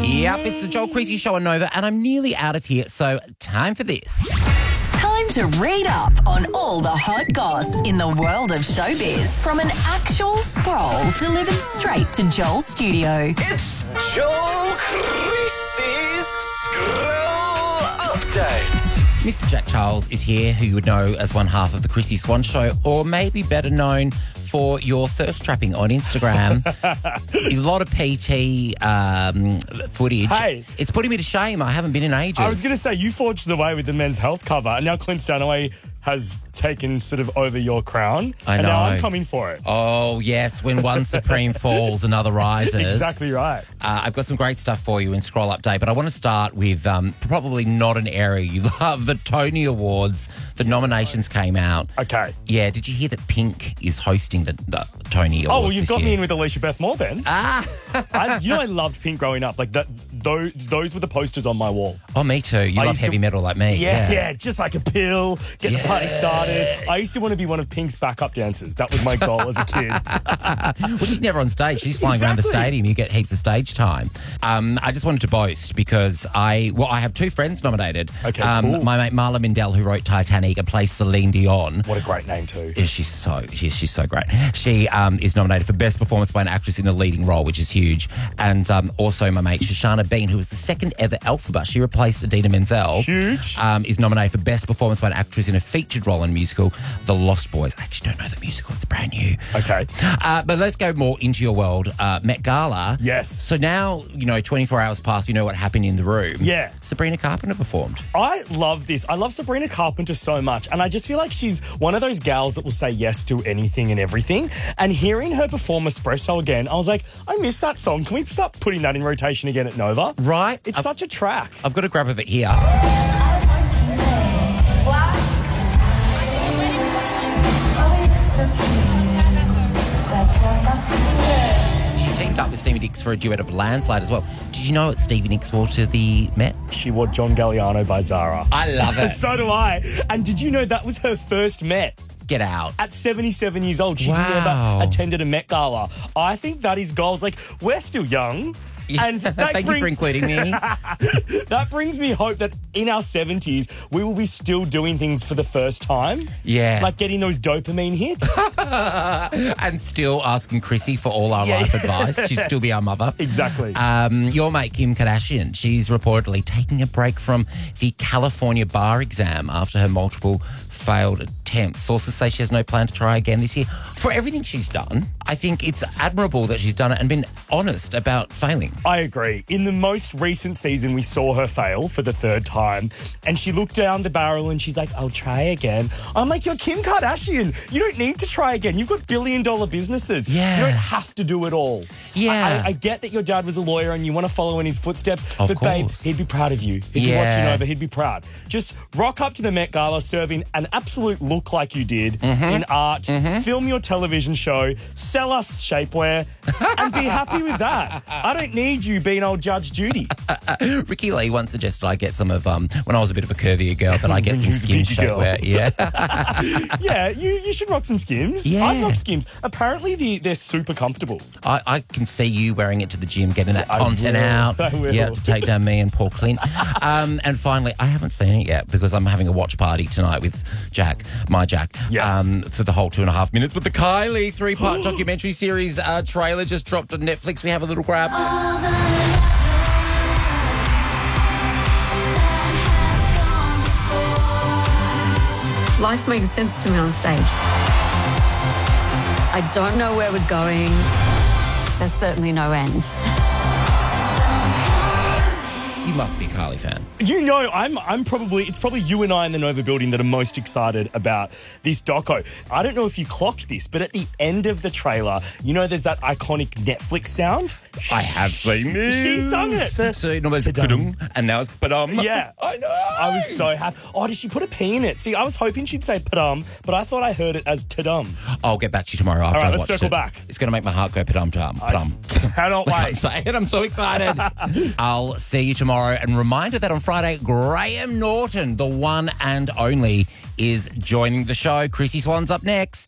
Yep, it's the Joel Creasy Show on Nova, and I'm nearly out of here, so time for this. Time to read up on all the hot goss in the world of showbiz from an actual scroll delivered straight to Joel's studio. It's Joel Creasy's Scroll Update. Mr. Jack Charles is here, who you would know as one half of the Chrissy Swan Show, or maybe better known for your thirst trapping on Instagram. A lot of PT footage. Hey. It's putting me to shame. I haven't been in ages. I was going to say, you forged the way with the Men's Health cover, and now Clint Stanaway has taken sort of over your crown. I know. And now I'm coming for it. Oh, yes. When one Supreme falls, another rises. Exactly right. I've got some great stuff for you in Scroll Update, but I want to start with probably not an area you love, the Tony Awards. The nominations came out. Okay. Yeah, did you hear that Pink is hosting the Tony Awards? Oh, well, you've this got year? me in with Alicia Beth Moore then. I loved Pink growing up. Like, those were the posters on my wall. Oh, me too. You I love used heavy to- metal like me. Yeah, just like a pill, get the party started. I used to want to be one of Pink's backup dancers. That was my goal as a kid. Well, she's never on stage. She's flying around the Exactly. stadium. You get heaps of stage time. I just wanted to boast because I have two friends nominated. Okay, cool. My mate Marla Mindell, who wrote Titanic and plays Celine Dion. What a great name too. Yeah, she's so great. She is nominated for Best Performance by an Actress in a Leading Role, which is huge. And also my mate Shoshana Bean, who was the second ever Elphaba. She replaced Idina Menzel. Huge. Is nominated for Best Performance by an Actress in a Featured Role in a Musical, The Lost Boys. I actually don't know the musical. It's brand new. Okay. But let's go more into your world. Met Gala. Yes. So now, 24 hours past, you know what happened in the room. Yeah. Sabrina Carpenter performed. I love this. I love Sabrina Carpenter so much, and I just feel like she's one of those gals that will say yes to anything and everything. And hearing her perform Espresso again, I was like, I miss that song. Can we start putting that in rotation again at Nova? Right. It's such a track. I've got a grab of it here. She teamed up with Stevie Nicks for a duet of Landslide as well. Did you know what Stevie Nicks wore to the Met? She wore John Galliano by Zara. I love it. So do I. And did you know that was her first Met? Get out. At 77 years old, she Wow. never attended a Met Gala. I think that is goals. Like, we're still young. And that Thank you for including me. That brings me hope that in our 70s, we will be still doing things for the first time. Yeah. Like getting those dopamine hits. And still asking Chrissy for all our life advice. She'd still be our mother. Exactly. Your mate Kim Kardashian, she's reportedly taking a break from the California bar exam after her multiple failed attempts. Sources say she has no plan to try again this year. For everything she's done, I think it's admirable that she's done it and been honest about failing. I agree. In the most recent season, we saw her fail for the third time, and she looked down the barrel and she's like, I'll try again. I'm like, you're Kim Kardashian. You don't need to try again. You've got billion-dollar businesses. Yeah. You don't have to do it all. Yeah. I get that your dad was a lawyer and you want to follow in his footsteps, Of but babe, course. he'd be proud of you. He'd be Yeah. watching over. He'd be proud. Just rock up to the Met Gala serving an absolute look like you did in art, film your television show, sell us shapewear, and be happy with that. I don't need you being old Judge Judy. Ricky Lee once suggested I get some of, when I was a bit of a curvier girl, that I get When some you was a Skims bigger girl. shapewear. Yeah. Yeah, you should rock some Skims. Yeah. I'd rock Skims. Apparently, they're super comfortable. I can see you wearing it to the gym, getting that I content will. out. I will. Yeah, to take down me and Paul Clint. And finally, I haven't seen it yet because I'm having a watch party tonight with Jack, my Jack. Yes. For the whole 2.5 minutes. But the Kylie 3-part documentary series trailer just dropped on Netflix. We have a little grab. Life makes sense to me on stage. I don't know where we're going. There's certainly no end. You must be a Kylie fan. You know, it's probably you and I in the Nova building that are most excited about this doco. I don't know if you clocked this, but at the end of the trailer, there's that iconic Netflix sound. I have seen this. She sung it. So it was Ta-dum. and now it's padum. Yeah. I know. I was so happy. Oh, did she put a P in it? See, I was hoping she'd say padum, but I thought I heard it as tadum. I'll get back to you tomorrow after All right, I let's watched circle it. back. It's going to make my heart go padum tum padum. Cannot I can't wait. say it. I'm so excited. I'll see you tomorrow. And reminder that on Friday, Graham Norton, the one and only, is joining the show. Chrissy Swan's up next.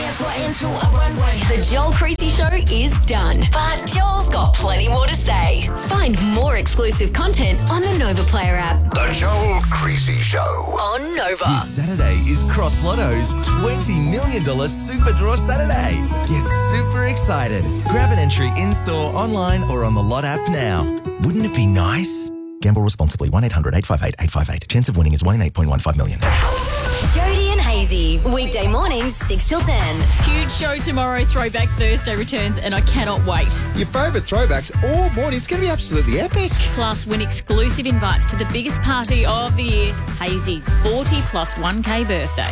The Joel Creasy Show is done, but Joel's got plenty more to say. Find more exclusive content on the Nova Player app. The Joel Creasy Show. On Nova. This Saturday is Cross Lotto's $20 million Super Draw Saturday. Get super excited. Grab an entry in-store, online or on the Lot app now. Wouldn't it be nice? Gamble responsibly. 1-800-858-858. Chance of winning is 1 in 8.15 million. Jody and Hazy. Weekday mornings, 6 till 10. Huge show tomorrow. Throwback Thursday returns, and I cannot wait. Your favourite throwbacks all morning. It's going to be absolutely epic. Plus, win exclusive invites to the biggest party of the year, Hazy's 40 plus 1K birthday.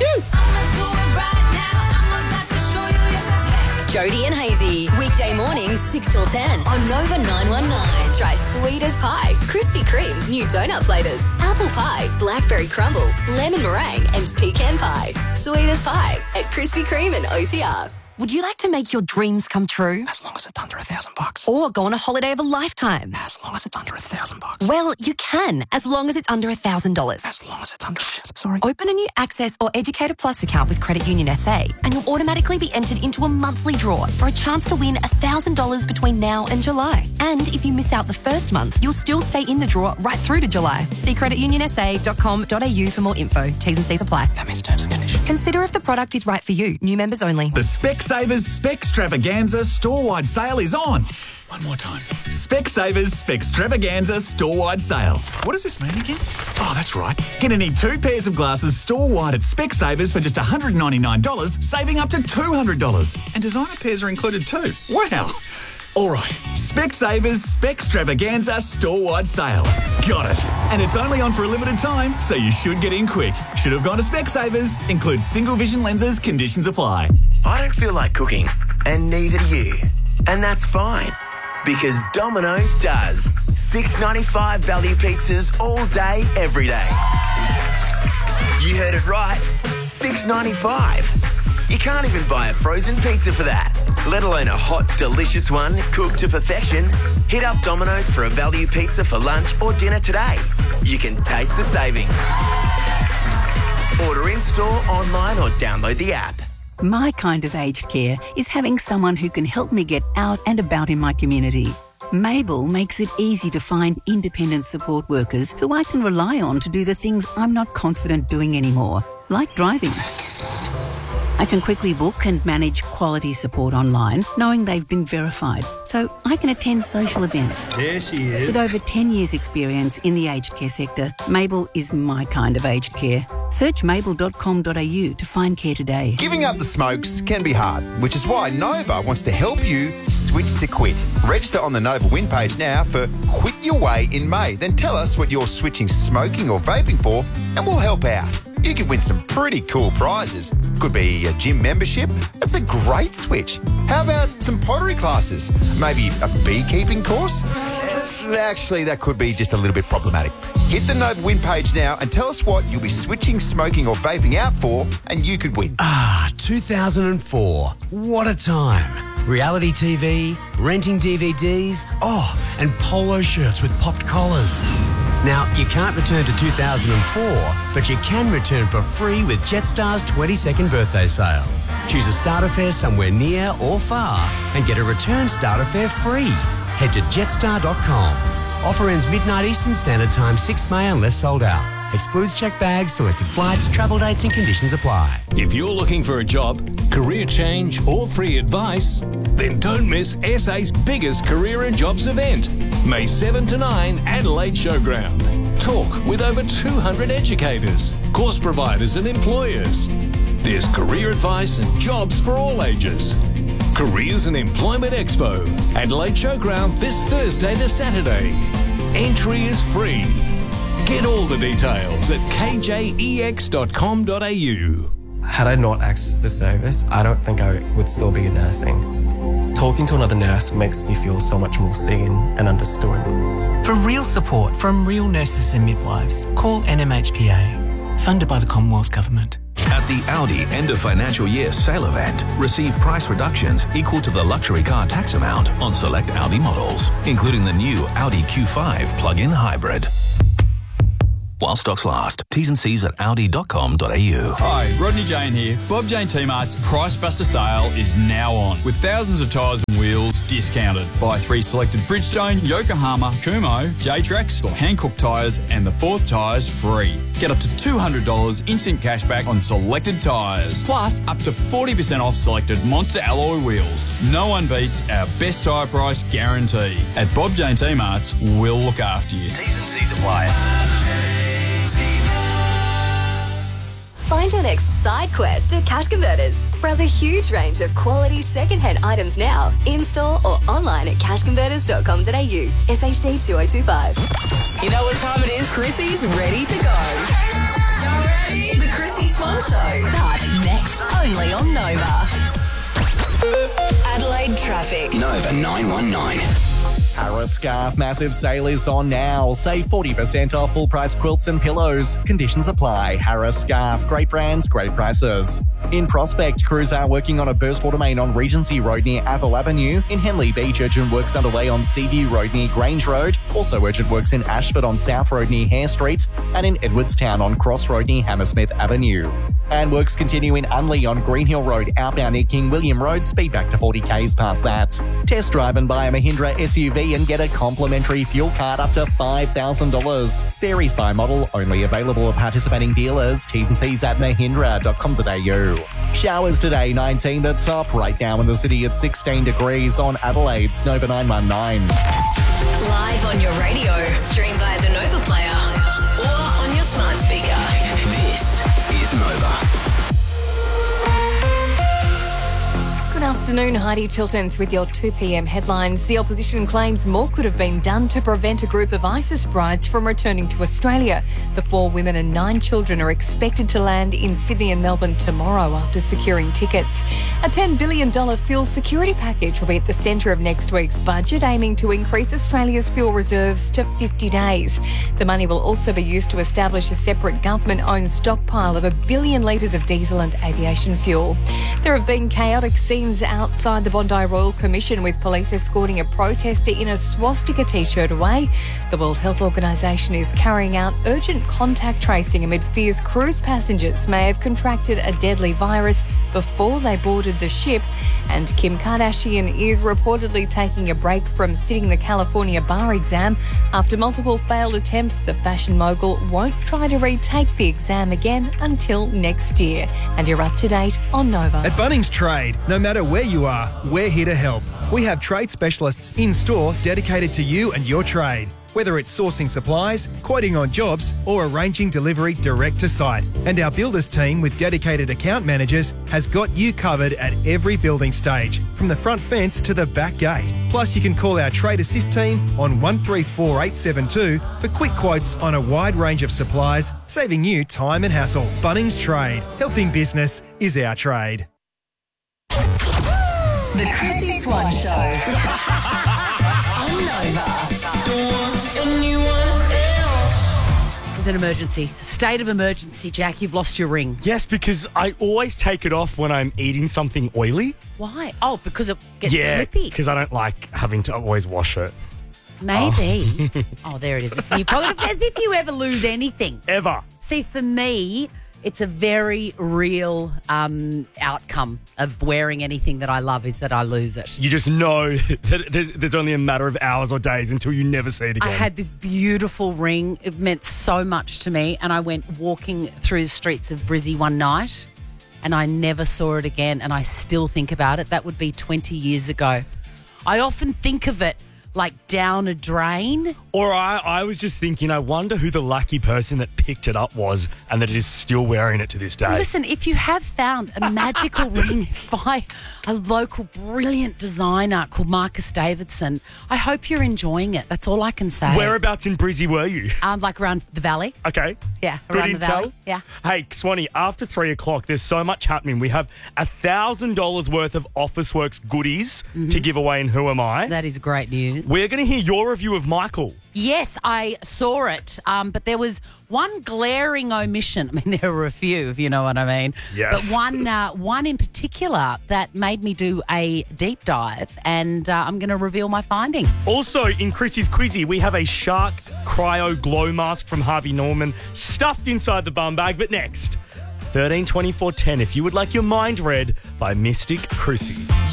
Jody and Hazy. Weekday mornings, 6 till 10 on Nova 919. Try sweet as pie, Krispy Kreme's new donut flavours, apple pie, blackberry crumble, lemon meringue and pecan pie. Sweet as pie at Krispy Kreme and OTR. Would you like to make your dreams come true? As long as it's under $1,000. Or go on a holiday of a lifetime? As long as it's under $1,000. Well, you can, as long as it's under $1,000. As long as it's under... Sorry. Open a new Access or Educator Plus account with Credit Union SA and you'll automatically be entered into a monthly draw for a chance to win $1,000 between now and July. And if you miss out the first month, you'll still stay in the draw right through to July. See creditunionsa.com.au for more info. T's and C's apply. That means terms and conditions. Consider if the product is right for you. New members only. The Specsavers Specstravaganza store-wide sale is on. One more time. Specsavers Specstravaganza store-wide sale. What does this mean again? Oh, that's right. Get any 2 pairs of glasses store-wide at Specsavers for just $199, saving up to $200. And designer pairs are included too. Wow. All right. Specsavers Specstravaganza store-wide sale. Got it. And it's only on for a limited time, so you should get in quick. Should have gone to Specsavers. Includes single vision lenses. Conditions apply. I don't feel like cooking, and neither do you. And that's fine, because Domino's does. $6.95 value pizzas all day, every day. You heard it right, $6.95. You can't even buy a frozen pizza for that, let alone a hot, delicious one cooked to perfection. Hit up Domino's for a value pizza for lunch or dinner today. You can taste the savings. Order in-store, online or download the app. My kind of aged care is having someone who can help me get out and about in my community. Mabel makes it easy to find independent support workers who I can rely on to do the things I'm not confident doing anymore, like driving. I can quickly book and manage quality support online, knowing they've been verified, so I can attend social events. There she is. With over 10 years' experience in the aged care sector, Mabel is my kind of aged care. Search mabel.com.au to find care today. Giving up the smokes can be hard, which is why Nova wants to help you switch to quit. Register on the Nova win page now for Quit Your Way in May. Then tell us what you're switching smoking or vaping for, and we'll help out. You could win some pretty cool prizes. Could be a gym membership. That's a great switch. How about some pottery classes? Maybe a beekeeping course? Actually, that could be just a little bit problematic. Hit the Nova win page now and tell us what you'll be switching smoking or vaping out for, and you could win. 2004. What a time. Reality TV, renting DVDs, and polo shirts with popped collars. Now, you can't return to 2004, but you can return for free with Jetstar's 22nd birthday sale. Choose a starter fare somewhere near or far and get a return starter fare free. Head to jetstar.com. Offer ends midnight Eastern Standard Time, 6th May unless sold out. Excludes checked bags, selected flights, travel dates and conditions apply. If you're looking for a job, career change or free advice, then don't miss SA's biggest career and jobs event, May 7 to 9, Adelaide Showground. Talk with over 200 educators, course providers and employers. There's career advice and jobs for all ages. Careers and Employment Expo, Adelaide Showground this Thursday to Saturday. Entry is free. Get all the details at kjex.com.au. Had I not accessed this service, I don't think I would still be nursing. Talking to another nurse makes me feel so much more seen and understood. For real support from real nurses and midwives, call NMHPA, funded by the Commonwealth Government. At the Audi end of financial year sale event, receive price reductions equal to the luxury car tax amount on select Audi models, including the new Audi Q5 plug-in hybrid. while stocks last. T's and C's at audi.com.au. Hi, Rodney Jane here. Bob Jane T-Mart's Price Buster sale is now on, with thousands of tyres and wheels discounted. Buy 3 selected Bridgestone, Yokohama, Kumho, J-Trax or Hankook tyres and the 4th tyres free. Get up to $200 instant cashback on selected tyres, plus up to 40% off selected Monster alloy wheels. No one beats our best tyre price guarantee. At Bob Jane T-Mart's, we'll look after you. T's and C's apply. Find your next side quest at Cash Converters. Browse a huge range of quality second-hand items now, in-store or online at cashconverters.com.au. SHD 2025. You know what time it is? Chrissy's ready to go. Y'all ready? The Chrissy Swan Show starts next, only on Nova. Adelaide traffic. Nova 919. Harris Scarf massive sale is on now. Save 40% off full price quilts and pillows. Conditions apply. Harris Scarf, great brands, great prices. In Prospect, crews are working on a burst water main on Regency Road near Athol Avenue. In Henley Beach, urgent works underway on Seaview Road near Grange Road. Also urgent works in Ashford on South Road near Hare Street. And in Edwardstown on Cross Road near Hammersmith Avenue. And works continue in Unley on Greenhill Road, outbound near King William Road. Speed back to 40 k's past that. Test drive and buy a Mahindra SUV and get a complimentary fuel card up to $5,000. Varies by model, only available at participating dealers. T's and C's at mahindra.com.au. Showers today, 19 the top. Right now in the city at 16 degrees on Adelaide's Nova 919. Live on your radio, stream via the Nova Player or on your smart speaker. This is Nova. Good afternoon, Heidi Tiltons with your 2 p.m. headlines. The opposition claims more could have been done to prevent a group of ISIS brides from returning to Australia. The 4 women and 9 children are expected to land in Sydney and Melbourne tomorrow after securing tickets. A $10 billion fuel security package will be at the centre of next week's budget, aiming to increase Australia's fuel reserves to 50 days. The money will also be used to establish a separate government-owned stockpile of 1 billion litres of diesel and aviation fuel. There have been chaotic scenes outside the Bondi Royal Commission, with police escorting a protester in a swastika T-shirt away. The World Health Organisation is carrying out urgent contact tracing amid fears cruise passengers may have contracted a deadly virus before they boarded the ship. And Kim Kardashian is reportedly taking a break from sitting the California bar exam. After multiple failed attempts, the fashion mogul won't try to retake the exam again until next year. And you're up to date on Nova. At Bunnings Trade, no matter where you are, we're here to help. We have trade specialists in-store dedicated to you and your trade. Whether it's sourcing supplies, quoting on jobs, or arranging delivery direct to site. And our builders team with dedicated account managers has got you covered at every building stage, from the front fence to the back gate. Plus, you can call our Trade Assist team on 134872 for quick quotes on a wide range of supplies, saving you time and hassle. Bunnings Trade. Helping business is our trade. The Chrissy Swan Show on Nova. It's an emergency. A state of emergency, Jack. You've lost your ring. Yes, because I always take it off when I'm eating something oily. Why? Oh, because it gets Yeah, slippy. because I don't like having to always wash it. Maybe. Oh, there it is. It's in your pocket. As if you ever lose anything. Ever. See, for me, it's a very real outcome of wearing anything that I love is that I lose it. You just know that there's only a matter of hours or days until you never see it again. I had this beautiful ring. It meant so much to me. And I went walking through the streets of Brizzy one night and I never saw it again. And I still think about it. That would be 20 years ago. I often think of it like down a drain. Or I was just thinking, I wonder who the lucky person that picked it up was and that it is still wearing it to this day. Listen, if you have found a magical ring by a local brilliant designer called Marcus Davidson, I hope you're enjoying it. That's all I can say. Whereabouts in Brizzy were you? Like around the valley. Okay. Yeah, Good around intel. the valley. Yeah. Hey, Swanee, after 3 o'clock, there's so much happening. We have $1,000 worth of Officeworks goodies to give away in Who Am I? That is great news. We're going to hear your review of Michael. Yes, I saw it, but there was one glaring omission. I mean, there were a few, if you know what I mean. Yes. But one in particular that made me do a deep dive, and I'm going to reveal my findings. Also, in Chrissy's Quizzy, we have a shark cryo glow mask from Harvey Norman stuffed inside the bum bag. But next, 13 24 10, if you would like your mind read by Mystic Chrissy.